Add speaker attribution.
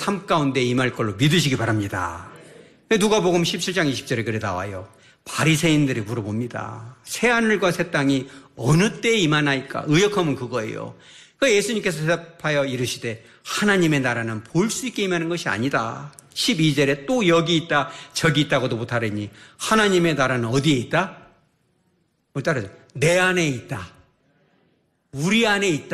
Speaker 1: 삶 가운데 임할 걸로 믿으시기 바랍니다. 누가복음 17장 20절에 그래 나와요. 바리새인들이 물어봅니다. 새하늘과 새 땅이 어느 때에 임하나이까? 의역하면 그거예요. 예수님께서 대답하여 이르시되 하나님의 나라는 볼 수 있게 임하는 것이 아니다. 12절에 또 여기 있다 저기 있다고도 못하려니 하나님의 나라는 어디에 있다? 못 따라서 내 안에 있다. 우리 안에 있다.